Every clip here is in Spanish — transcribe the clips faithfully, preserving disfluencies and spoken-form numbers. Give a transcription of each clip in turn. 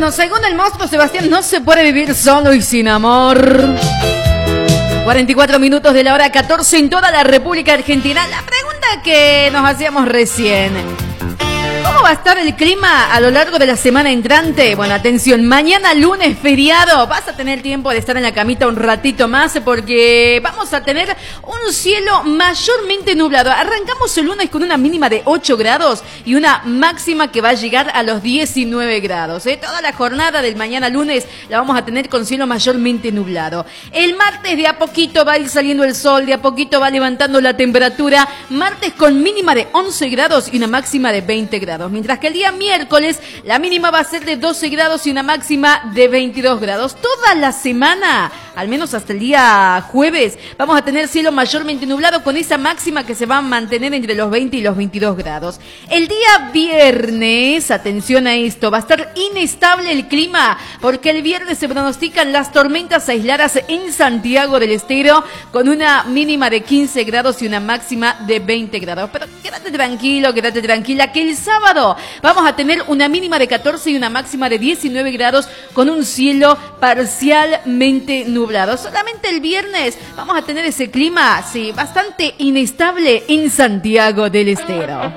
bueno, según el monstruo Sebastián, no se puede vivir solo y sin amor. cuarenta y cuatro minutos de la hora catorce en toda la República Argentina. La pregunta que nos hacíamos recién: ¿cómo va a estar el clima a lo largo de la semana entrante? Bueno, atención, mañana lunes feriado, vas a tener tiempo de estar en la camita un ratito más porque vamos a tener un cielo mayormente nublado. Arrancamos el lunes con una mínima de ocho grados y una máxima que va a llegar a los diecinueve grados. ¿eh? Toda la jornada del mañana lunes la vamos a tener con cielo mayormente nublado. El martes de a poquito va a ir saliendo el sol, de a poquito va levantando la temperatura. Martes con mínima de once grados y una máxima de veinte grados. Mientras que el día miércoles la mínima va a ser de doce grados y una máxima de veintidós grados. Toda la semana, al menos hasta el día jueves, vamos a tener cielo mayormente nublado con esa máxima que se va a mantener entre los veinte y los veintidós grados. El día viernes, atención a esto, va a estar inestable el clima porque el viernes se pronostican las tormentas aisladas en Santiago del Estero con una mínima de quince grados y una máxima de veinte grados. Pero quédate tranquilo, quédate tranquila que el sábado vamos a tener una mínima de catorce y una máxima de diecinueve grados con un cielo parcialmente nublado. Solamente el viernes vamos a tener ese clima, sí, bastante inestable en Santiago del Estero.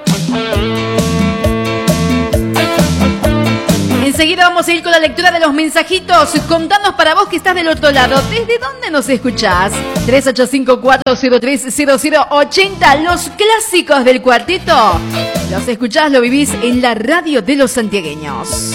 Enseguida vamos a ir con la lectura de los mensajitos. Contanos para vos que estás del otro lado, ¿desde dónde nos escuchás? tres ocho cinco cuatro cero tres cero cero ocho cero, los clásicos del cuarteto. Los escuchás, lo vivís en la radio de los santiagueños.